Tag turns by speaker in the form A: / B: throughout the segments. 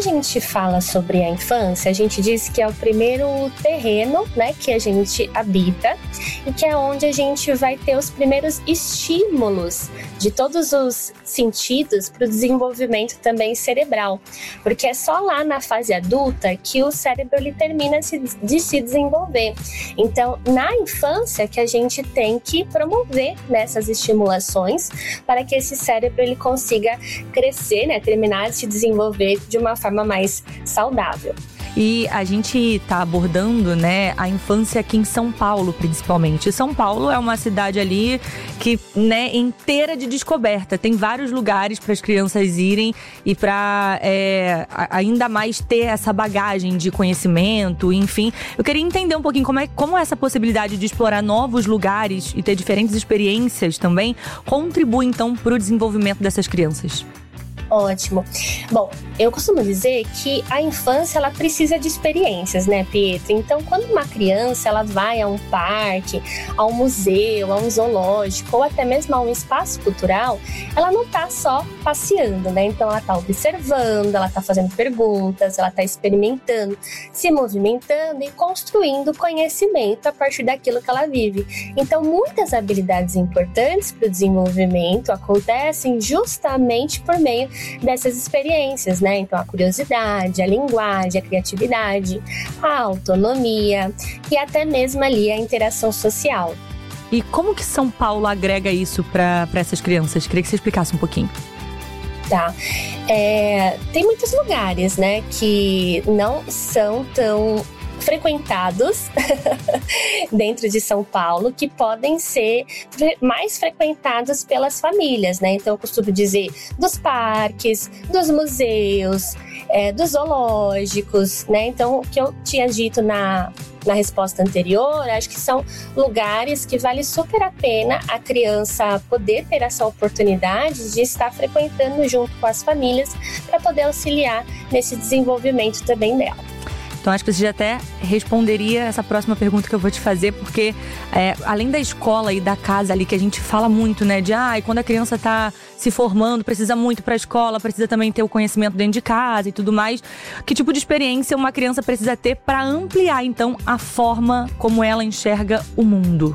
A: gente fala sobre a infância, a gente diz que é o primeiro terreno, né, que a gente habita e que é onde a gente vai ter os primeiros estímulos de todos os sentidos para o desenvolvimento também cerebral, porque é só lá na fase adulta que o cérebro ele termina de se desenvolver. Então, na infância que a gente tem que promover nessas estimulações para que esse cérebro ele consiga crescer, né, terminar de se desenvolver de uma forma mais saudável.
B: E a gente está abordando, né, a infância aqui em São Paulo, principalmente. São Paulo é uma cidade ali que, né, inteira de descoberta. Tem vários lugares para as crianças irem e para ainda mais ter essa bagagem de conhecimento, enfim. Eu queria entender um pouquinho como essa possibilidade de explorar novos lugares e ter diferentes experiências também contribui, então, para o desenvolvimento dessas crianças.
A: Ótimo. Bom, eu costumo dizer que a infância ela precisa de experiências, né, Pietro? Então, quando uma criança ela vai a um parque, a um museu, a um zoológico ou até mesmo a um espaço cultural, ela não está só passeando, né? Então, ela está observando, ela está fazendo perguntas, ela está experimentando, se movimentando e construindo conhecimento a partir daquilo que ela vive. Então, muitas habilidades importantes para o desenvolvimento acontecem justamente por meio dessas experiências, né? Então, a curiosidade, a linguagem, a criatividade, a autonomia e até mesmo ali a interação social.
B: E como que São Paulo agrega isso para essas crianças? Queria que você explicasse um pouquinho.
A: Tá. Tem muitos lugares, né, que não são tão frequentados dentro de São Paulo, que podem ser mais frequentados pelas famílias, né? Então, eu costumo dizer dos parques, dos museus, dos zoológicos, né? Então, o que eu tinha dito na resposta anterior, acho que são lugares que vale super a pena a criança poder ter essa oportunidade de estar frequentando junto com as famílias para poder auxiliar nesse desenvolvimento também dela.
B: Então, acho que você já até responderia essa próxima pergunta que eu vou te fazer, porque além da escola e da casa ali, que a gente fala muito, né, de quando a criança está se formando, precisa muito para a escola, precisa também ter o conhecimento dentro de casa e tudo mais. Que tipo de experiência uma criança precisa ter para ampliar, então, a forma como ela enxerga o mundo?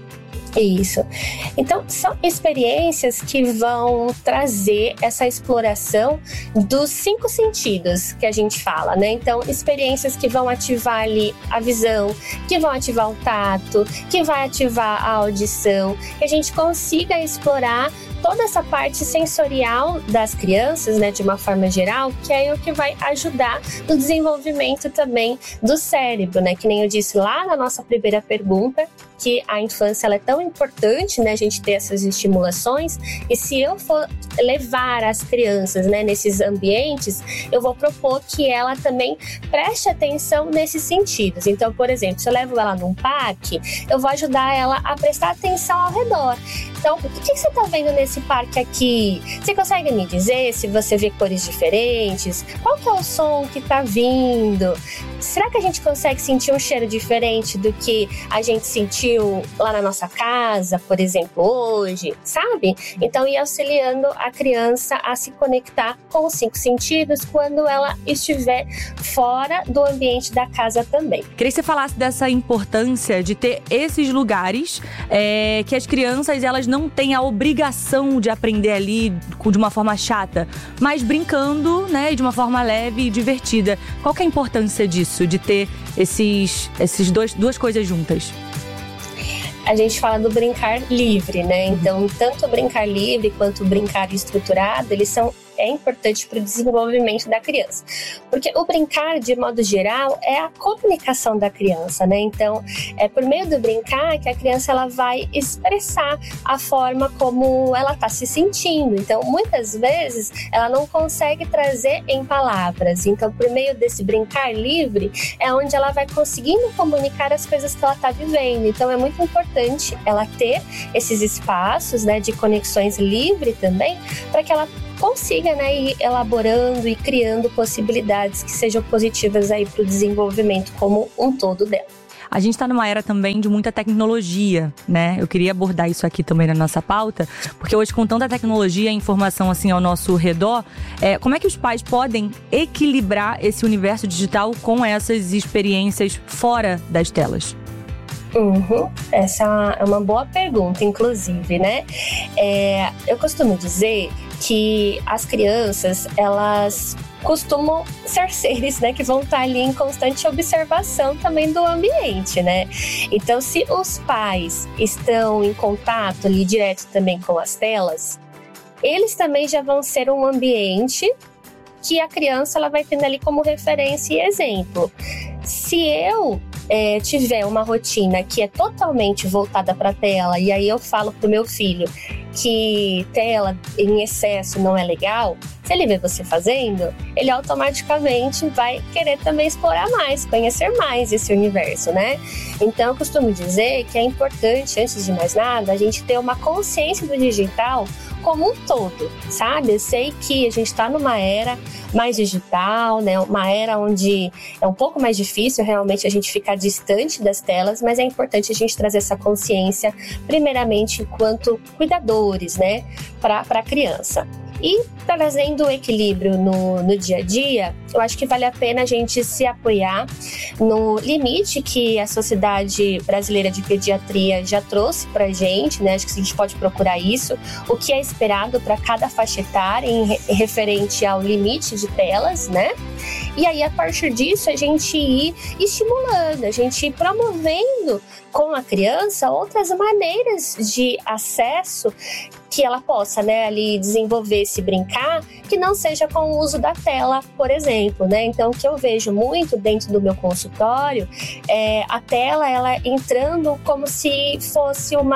A: Isso. Então, são experiências que vão trazer essa exploração dos 5 sentidos que a gente fala, né? Então, experiências que vão ativar ali a visão, que vão ativar o tato, que vai ativar a audição, que a gente consiga explorar toda essa parte sensorial das crianças, né, de uma forma geral, que é o que vai ajudar no desenvolvimento também do cérebro, né? Que nem eu disse lá na nossa primeira pergunta, que a infância ela é tão importante, né, a gente ter essas estimulações, e se eu for levar as crianças, né, nesses ambientes, eu vou propor que ela também preste atenção nesses sentidos. Então, por exemplo, se eu levo ela num parque, eu vou ajudar ela a prestar atenção ao redor. Então, o que você está vendo nesse parque aqui? Você consegue me dizer se você vê cores diferentes? Qual que é o som que está vindo? Será que a gente consegue sentir um cheiro diferente do que a gente sentiu lá na nossa casa, por exemplo, hoje? Sabe? Então, ir auxiliando a criança a se conectar com os 5 sentidos quando ela estiver fora do ambiente da casa também.
B: Queria que você falasse dessa importância de ter esses lugares que as crianças elas não têm a obrigação de aprender ali de uma forma chata, mas brincando, né, de uma forma leve e divertida. Qual que é a importância disso, de ter esses duas coisas juntas?
A: A gente fala do brincar livre, né? Então, tanto o brincar livre quanto o brincar estruturado, eles são importante para o desenvolvimento da criança. Porque o brincar, de modo geral, é a comunicação da criança, né? Então, é por meio do brincar que a criança ela vai expressar a forma como ela está se sentindo. Então, muitas vezes, ela não consegue trazer em palavras. Então, por meio desse brincar livre, é onde ela vai conseguindo comunicar as coisas que ela está vivendo. Então, é muito importante ela ter esses espaços, né, de conexões livre também, para que ela consiga, né, ir elaborando e criando possibilidades que sejam positivas aí para o desenvolvimento como um todo dela.
B: A gente está numa era também de muita tecnologia, né? Eu queria abordar isso aqui também na nossa pauta, porque hoje com tanta tecnologia e informação assim ao nosso redor, como é que os pais podem equilibrar esse universo digital com essas experiências fora das telas?
A: Essa é uma boa pergunta, inclusive, né? Eu costumo dizer que as crianças, elas costumam ser seres, né, que vão estar ali em constante observação também do ambiente, né? Então, se os pais estão em contato ali direto também com as telas, eles também já vão ser um ambiente que a criança ela vai tendo ali como referência e exemplo. Se eu tiver uma rotina que é totalmente voltada para a tela, e aí eu falo pro meu filho que tela em excesso não é legal, se ele vê você fazendo, ele automaticamente vai querer também explorar mais, conhecer mais esse universo, né? Então eu costumo dizer que é importante, antes de mais nada, a gente ter uma consciência do digital como um todo, sabe? Eu sei que a gente está numa era mais digital, né? Uma era onde é um pouco mais difícil realmente a gente ficar distante das telas, mas é importante a gente trazer essa consciência, primeiramente enquanto cuidadores, né? Para a criança. E trazendo o equilíbrio no dia a dia, eu acho que vale a pena a gente se apoiar no limite que a Sociedade Brasileira de Pediatria já trouxe pra gente, né? Acho que a gente pode procurar isso, o que é esperado para cada faixa etária em referente ao limite de telas, né? E aí, a partir disso, a gente ir estimulando, a gente ir promovendo com a criança outras maneiras de acesso que ela possa, né, ali desenvolver, se brincar, que não seja com o uso da tela, por exemplo, né? Então, o que eu vejo muito dentro do meu consultório é a tela, ela entrando como se fosse um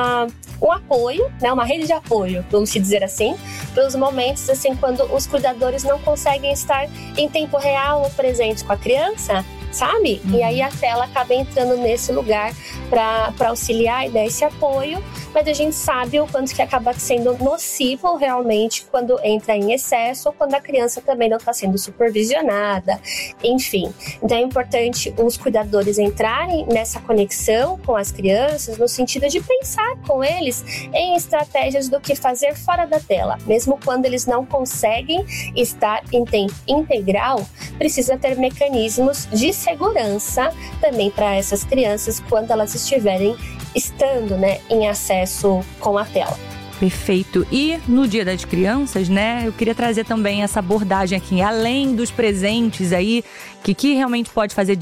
A: apoio, né, uma rede de apoio, vamos dizer assim, para os momentos assim quando os cuidadores não conseguem estar em tempo real ou presentes com a criança, sabe? E aí a tela acaba entrando nesse lugar para auxiliar e dar esse apoio, mas a gente sabe o quanto que acaba sendo nocivo realmente quando entra em excesso ou quando a criança também não está sendo supervisionada, enfim. Então é importante os cuidadores entrarem nessa conexão com as crianças no sentido de pensar com eles em estratégias do que fazer fora da tela. Mesmo quando eles não conseguem estar em tempo integral, precisa ter mecanismos de segurança também para essas crianças quando elas estiverem estando, né, em acesso com a tela.
B: Perfeito. E no Dia das Crianças, né, eu queria trazer também essa abordagem aqui, além dos presentes aí, que realmente pode fazer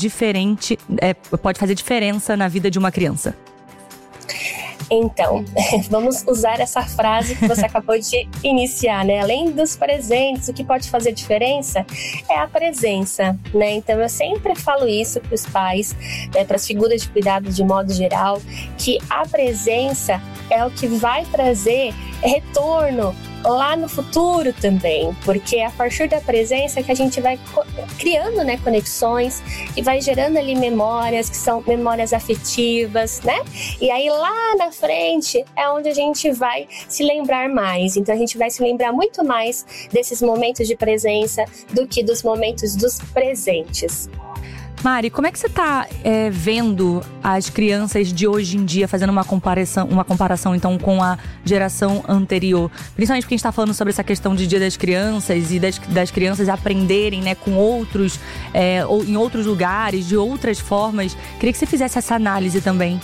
B: pode fazer diferença na vida de uma criança.
A: Então, vamos usar essa frase que você acabou de iniciar, né? Além dos presentes, o que pode fazer diferença é a presença, né? Então, eu sempre falo isso para os pais, né, para as figuras de cuidado de modo geral, que a presença é o que vai trazer retorno lá no futuro também, porque é a partir da presença que a gente vai criando, né, conexões e vai gerando ali memórias que são memórias afetivas, né? E aí lá na frente é onde a gente vai se lembrar mais. Então a gente vai se lembrar muito mais desses momentos de presença do que dos momentos dos presentes.
B: Mari, como é que você está vendo as crianças de hoje em dia fazendo uma comparação então com a geração anterior? Principalmente porque a gente está falando sobre essa questão de Dia das Crianças e das crianças aprenderem, né, com outros, ou em outros lugares, de outras formas. Queria que você fizesse essa análise também.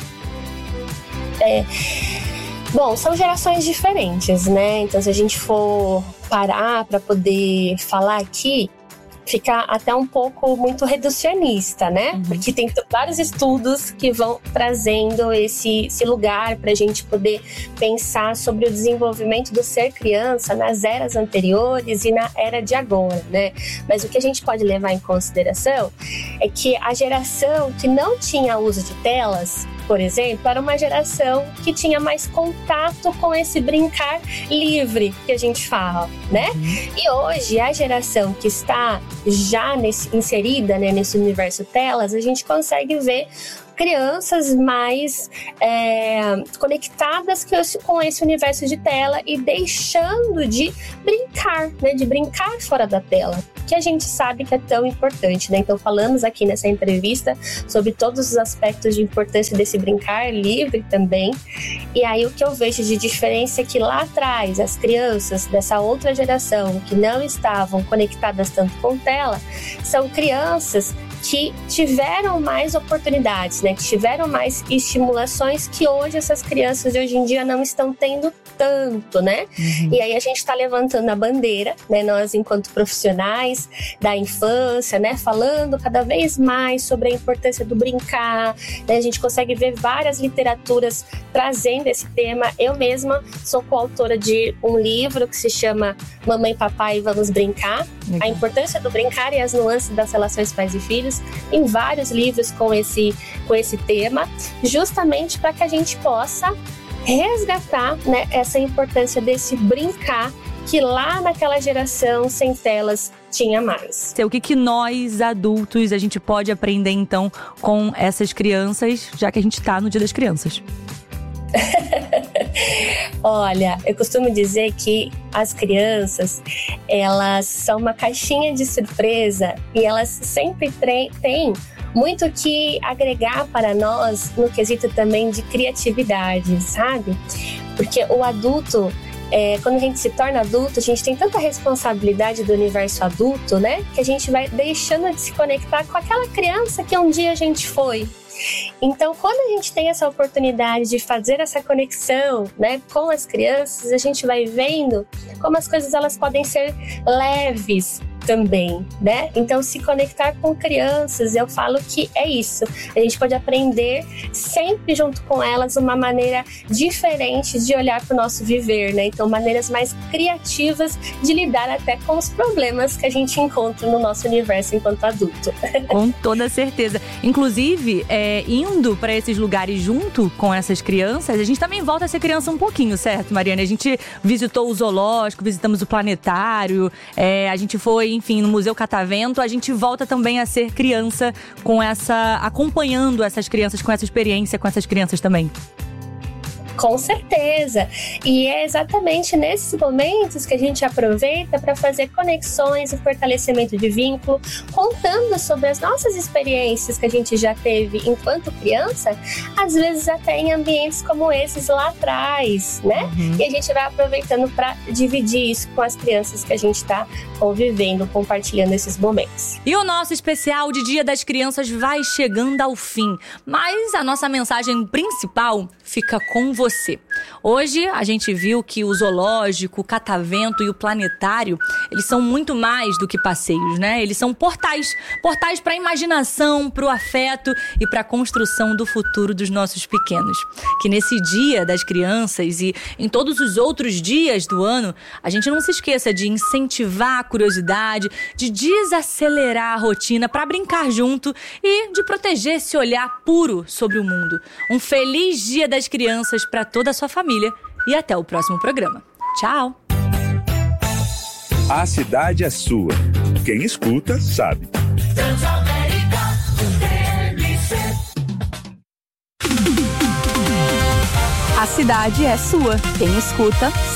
A: Bom, são gerações diferentes, né? Então, se a gente for parar para poder falar aqui, fica até um pouco muito reducionista, né? Porque tem vários estudos que vão trazendo esse lugar para a gente poder pensar sobre o desenvolvimento do ser criança nas eras anteriores e na era de agora, né? Mas o que a gente pode levar em consideração é que a geração que não tinha uso de telas, por exemplo, era uma geração que tinha mais contato com esse brincar livre que a gente fala, né? E hoje, a geração que está já inserida, né, nesse universo telas, a gente consegue ver crianças mais conectadas com esse universo de tela e deixando de brincar, né, de brincar fora da tela. que a gente sabe que é tão importante, né? Então falamos aqui nessa entrevista sobre todos os aspectos de importância desse brincar livre também. E aí o que eu vejo de diferença é que lá atrás as crianças dessa outra geração que não estavam conectadas tanto com tela, são crianças que tiveram mais oportunidades, né? Que tiveram mais estimulações que hoje essas crianças de hoje em dia não estão tendo tanto, né? E aí a gente está levantando a bandeira, né? Nós, enquanto profissionais da infância, né? Falando cada vez mais sobre a importância do brincar, né? A gente consegue ver várias literaturas trazendo esse tema. Eu mesma sou coautora de um livro que se chama Mamãe e Papai, Vamos Brincar. A importância do brincar e as nuances das relações pais e filhos, em vários livros com esse tema, justamente para que a gente possa resgatar, né, essa importância desse brincar que lá naquela geração sem telas tinha mais.
B: O que nós, adultos, a gente pode aprender então com essas crianças, já que a gente está no Dia das Crianças?
A: Olha, eu costumo dizer que as crianças, elas são uma caixinha de surpresa e elas sempre têm muito que agregar para nós no quesito também de criatividade, sabe? Porque o adulto, quando a gente se torna adulto, a gente tem tanta responsabilidade do universo adulto, né? Que a gente vai deixando de se conectar com aquela criança que um dia a gente foi. Então, quando a gente tem essa oportunidade de fazer essa conexão, né, com as crianças, a gente vai vendo como as coisas elas podem ser leves também, né? Então, se conectar com crianças, eu falo que é isso. A gente pode aprender sempre junto com elas uma maneira diferente de olhar para o nosso viver, né? Então, maneiras mais criativas de lidar até com os problemas que a gente encontra no nosso universo enquanto adulto.
B: Com toda certeza. Inclusive, indo para esses lugares junto com essas crianças, a gente também volta a ser criança um pouquinho, certo, Mariana? A gente visitou o zoológico, visitamos o planetário, a gente foi, enfim, no Museu Catavento, a gente volta também a ser criança acompanhando essas crianças com essa experiência, com essas crianças também.
A: Com certeza. E é exatamente nesses momentos que a gente aproveita para fazer conexões e fortalecimento de vínculo, contando sobre as nossas experiências que a gente já teve enquanto criança, às vezes até em ambientes como esses lá atrás, né? E a gente vai aproveitando para dividir isso com as crianças que a gente está convivendo, compartilhando esses momentos.
B: E o nosso especial de Dia das Crianças vai chegando ao fim, mas a nossa mensagem principal fica com você. Hoje a gente viu que o zoológico, o catavento e o planetário, eles são muito mais do que passeios, né? Eles são portais para a imaginação, para o afeto e para a construção do futuro dos nossos pequenos. Que nesse Dia das Crianças e em todos os outros dias do ano, a gente não se esqueça de incentivar a curiosidade, de desacelerar a rotina para brincar junto e de proteger esse olhar puro sobre o mundo. Um feliz Dia das Crianças para toda a sua família e até o próximo programa. Tchau!
C: A cidade é sua. Quem escuta, sabe.
D: A cidade é sua. Quem escuta,